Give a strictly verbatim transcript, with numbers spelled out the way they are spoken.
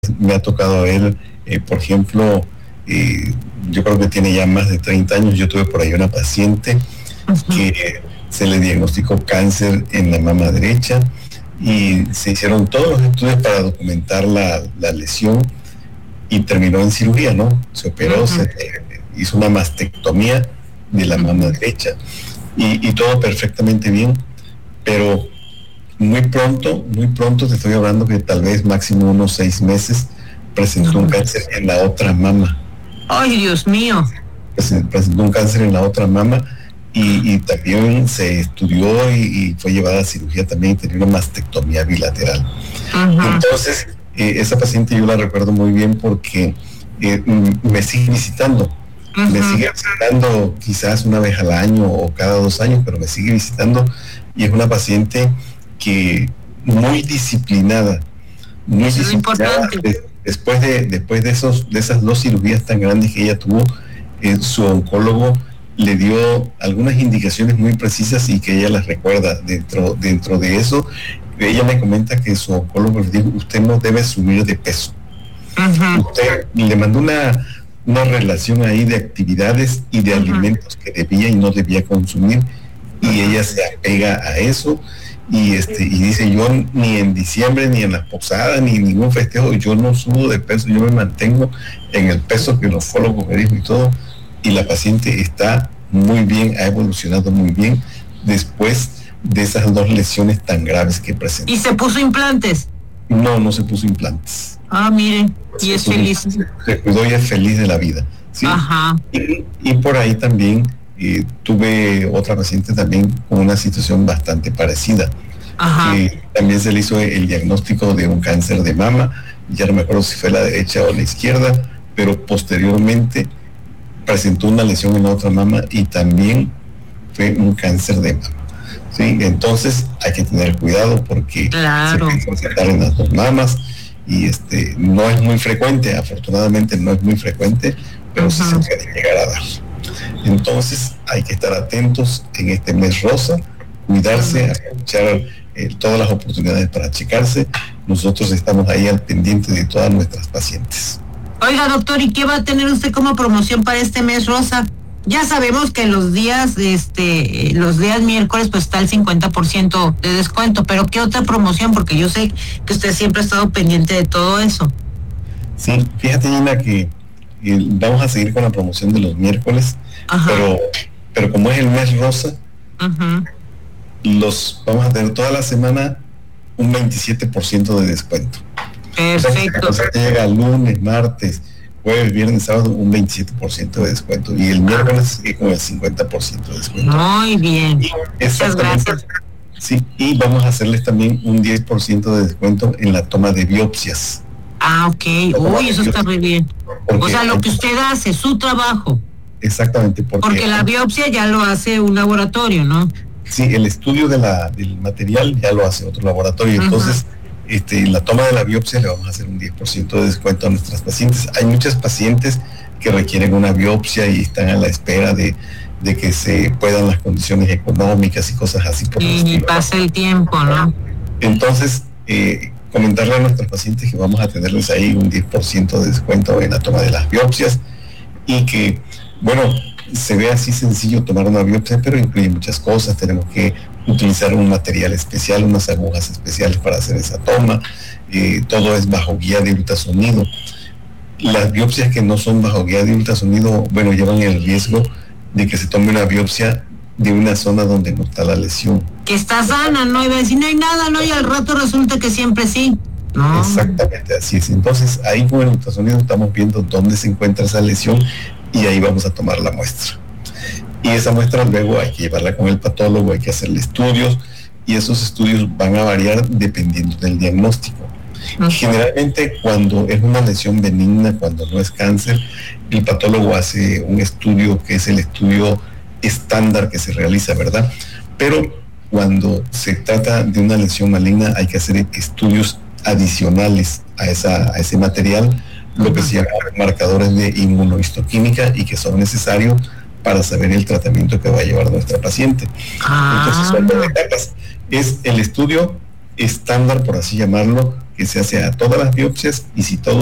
me ha tocado ver, eh, por ejemplo, eh, yo creo que tiene ya más de treinta años, yo tuve por ahí una paciente uh-huh. que se le diagnosticó cáncer en la mama derecha y se hicieron todos los estudios para documentar la, la lesión y terminó en cirugía, ¿no? Se operó, uh-huh. se eh, hizo una mastectomía de la mama derecha y, y todo perfectamente bien, pero muy pronto, muy pronto, te estoy hablando que tal vez máximo unos seis meses, presentó un cáncer en la otra mama. ¡Ay, Dios mío! Presentó un cáncer en la otra mama y, y también se estudió y, y fue llevada a cirugía también, tenía una mastectomía bilateral. Uh-huh. Entonces, eh, esa paciente yo la recuerdo muy bien porque eh, me sigue visitando. Uh-huh. Me sigue visitando quizás una vez al año o cada dos años, pero me sigue visitando y es una paciente que muy disciplinada, muy Eso disciplinada. De, después de después de esos de esas dos cirugías tan grandes que ella tuvo, eh, su oncólogo le dio algunas indicaciones muy precisas y que ella las recuerda. Dentro dentro de eso, ella me comenta que su oncólogo le dijo: usted no debe subir de peso. Uh-huh. Usted le mandó una una relación ahí de actividades y de uh-huh. alimentos que debía y no debía consumir, y uh-huh. ella se apega a eso. Y este y dice: yo ni en diciembre, ni en las posadas, ni en ningún festejo, yo no subo de peso, yo me mantengo en el peso que el oncólogo me dijo y todo. Y la paciente está muy bien, ha evolucionado muy bien después de esas dos lesiones tan graves que presentó. ¿Y se puso implantes? No, no se puso implantes. Ah, miren, y se es puso, feliz. Se cuidó y es feliz de la vida, ¿sí? Ajá. Y, y por ahí también Eh, tuve otra paciente también con una situación bastante parecida. Ajá. Eh, también se le hizo el diagnóstico de un cáncer de mama, ya no me acuerdo si fue la derecha o la izquierda, pero posteriormente presentó una lesión en la otra mama y también fue un cáncer de mama. ¿Sí? Entonces hay que tener cuidado porque claro. se puede presentar en las dos mamas y este no es muy frecuente, afortunadamente no es muy frecuente, pero uh-huh. sí se puede llegar a dar. Entonces hay que estar atentos en este mes rosa, cuidarse, aprovechar eh, todas las oportunidades para checarse. Nosotros estamos ahí al pendiente de todas nuestras pacientes. Oiga, doctor, ¿y qué va a tener usted como promoción para este mes rosa? Ya sabemos que los días, este, los días miércoles pues está el cincuenta por ciento de descuento, pero ¿qué otra promoción? Porque yo sé que usted siempre ha estado pendiente de todo eso. Sí, fíjate, Gina, que eh, vamos a seguir con la promoción de los miércoles. Ajá. pero pero como es el mes rosa, uh-huh. los vamos a tener toda la semana un veintisiete por ciento de descuento. Perfecto. O sea, o sea, llega lunes, martes, jueves, viernes, sábado, un veintisiete por ciento de descuento, y el miércoles sigue con el cincuenta por ciento de descuento. Muy bien, muchas gracias. Sí, y vamos a hacerles también un diez por ciento de descuento en la toma de biopsias. Ah, ok, uy, eso está muy bien. O sea, lo que usted hace, su trabajo. Exactamente, porque, porque la biopsia ya lo hace un laboratorio, ¿no? Sí, el estudio de la, del material ya lo hace otro laboratorio. Uh-huh. Entonces, este, en la toma de la biopsia le vamos a hacer un diez por ciento de descuento a nuestras pacientes. Hay muchas pacientes que requieren una biopsia y están a la espera de, de que se puedan las condiciones económicas y cosas así. Por y y pasa el tiempo, ¿no? Entonces, eh, comentarle a nuestros pacientes que vamos a tenerles ahí un diez por ciento de descuento en la toma de las biopsias y que, bueno, se ve así sencillo tomar una biopsia, pero incluye muchas cosas. Tenemos que utilizar un material especial, unas agujas especiales para hacer esa toma. Eh, todo es bajo guía de ultrasonido. Las biopsias que no son bajo guía de ultrasonido, bueno, llevan el riesgo de que se tome una biopsia de una zona donde no está la lesión. Que está sana, ¿no? Iba a decir, no hay nada, ¿no? Y al rato resulta que siempre sí. No. Exactamente, así es. Entonces, ahí con el ultrasonido estamos viendo dónde se encuentra esa lesión y ahí vamos a tomar la muestra. Y esa muestra luego hay que llevarla con el patólogo, hay que hacerle estudios, y esos estudios van a variar dependiendo del diagnóstico. Uh-huh. Generalmente cuando es una lesión benigna, cuando no es cáncer, el patólogo hace un estudio que es el estudio estándar que se realiza, ¿verdad? Pero cuando se trata de una lesión maligna hay que hacer estudios adicionales a, esa, a ese material, lo que se llama marcadores de inmunohistoquímica y que son necesarios para saber el tratamiento que va a llevar nuestra paciente. Ah. Entonces son dos etapas. Es el estudio estándar, por así llamarlo, que que se hace a todas las biopsias, y si todo